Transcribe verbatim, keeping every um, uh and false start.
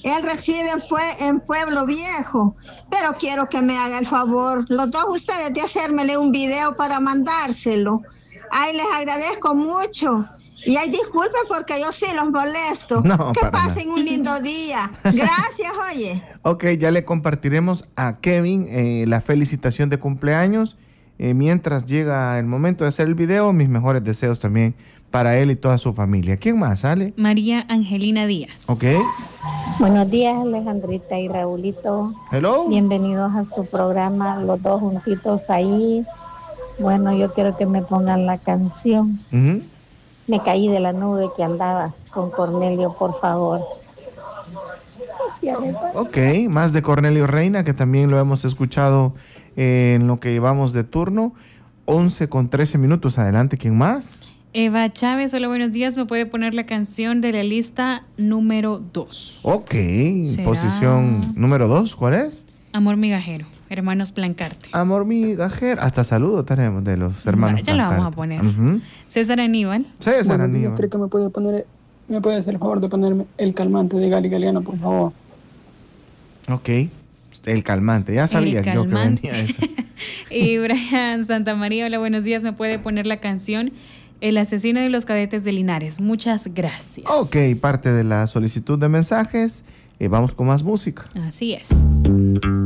Él reside en, Pue- en Pueblo Viejo, pero quiero que me haga el favor, los dos ustedes, de hacérmele un video para mandárselo. Ay, les agradezco mucho. Y ay, disculpen porque yo sí los molesto. No, Que para nada. pasen un lindo día. Gracias, oye. Ok, ya le compartiremos a Kevin eh, la felicitación de cumpleaños. Eh, mientras llega el momento de hacer el video, mis mejores deseos también para él y toda su familia. ¿Quién más sale? María Angelina Díaz. Ok. Buenos días, Alejandrita y Raulito. Hello. Bienvenidos a su programa, los dos juntitos ahí. Bueno, yo quiero que me pongan la canción. Uh-huh. Me caí de la nube que andaba con Cornelio, por favor. Ok, más de Cornelio Reina, que también lo hemos escuchado eh, en lo que llevamos de turno. once con trece minutos. Adelante, ¿quién más? Eva Chávez, hola, buenos días. ¿Me puede poner la canción de la lista número dos? Ok, ¿Será? Posición número dos, ¿cuál es? Amor migajero, Hermanos Plancarte. Amor migajero. Hasta saludo tenemos de los hermanos. Ya la Plancarte. vamos a poner. Uh-huh. César Aníbal. César Buenos días, Aníbal. creo que me puede poner, me puede hacer el favor de ponerme el calmante de Gali Galeano, por favor. Ok, el calmante. Ya sabía yo que venía eso. Y Brian Santa María, hola, buenos días. ¿Me puede poner la canción El asesino de los cadetes de Linares? Muchas gracias. Ok, parte de la solicitud de mensajes. Eh, vamos con más música. Así es.